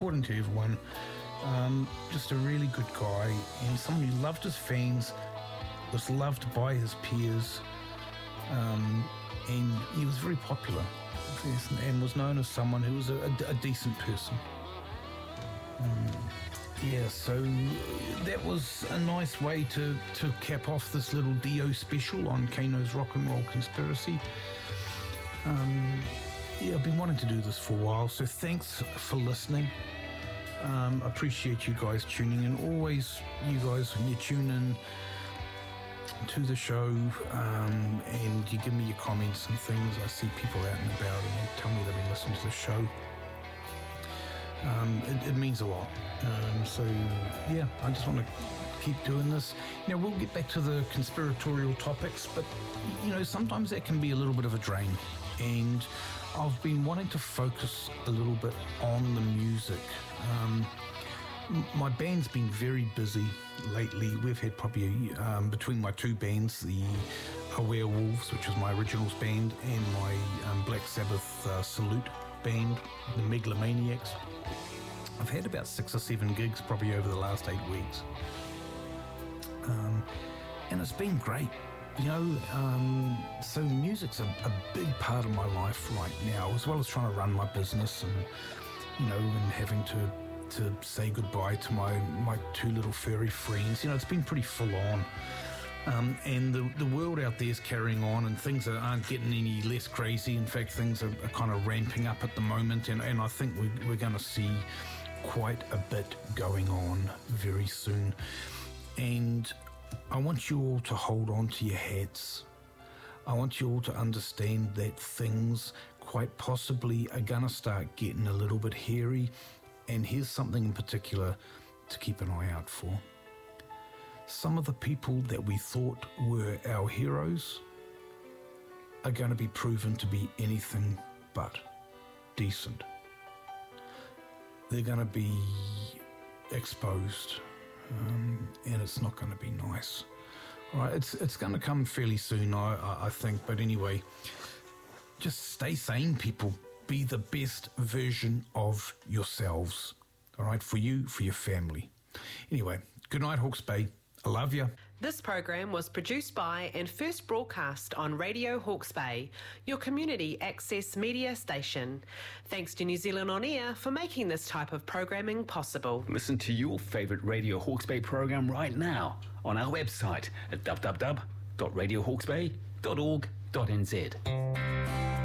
according to everyone, just a really good guy and someone who loved his fans, was loved by his peers, and he was very popular, and was known as someone who was a decent person. So that was a nice way to cap off this little Dio special on Kano's Rock and Roll Conspiracy. I've been wanting to do this for a while, so thanks for listening. Appreciate you guys tuning in. Always, you guys, when you tune in to the show and you give me your comments and things, I see people out and about and they tell me they've been listening to the show. It means a lot. I just want to keep doing this. We'll get back to the conspiratorial topics, but, sometimes that can be a little bit of a drain. And I've been wanting to focus a little bit on the music. My band's been very busy lately. We've had probably, between my two bands, the Werewolves, which was my originals band, and my Black Sabbath Salute band, the Megalomaniacs, I've had about 6 or 7 gigs probably over the last 8 weeks. And it's been great. So music's a big part of my life right now, as well as trying to run my business and, and having to say goodbye to my 2 little furry friends. It's been pretty full on. And the world out there is carrying on, and things aren't getting any less crazy. In fact, things are kind of ramping up at the moment, and I think we're going to see quite a bit going on very soon. And I want you all to hold on to your hats. I want you all to understand that things quite possibly are going to start getting a little bit hairy, and here's something in particular to keep an eye out for. Some of the people that we thought were our heroes are going to be proven to be anything but decent. They're going to be exposed, and it's not going to be nice. All right, it's going to come fairly soon, I think. But anyway, just stay sane, people. Be the best version of yourselves. All right, for you, for your family. Anyway, good night, Hawke's Bay. I love you. This program was produced by and first broadcast on Radio Hawke's Bay, your community access media station. Thanks to New Zealand On Air for making this type of programming possible. Listen to your favourite Radio Hawke's Bay program right now on our website at www.radiohawksbay.org.nz.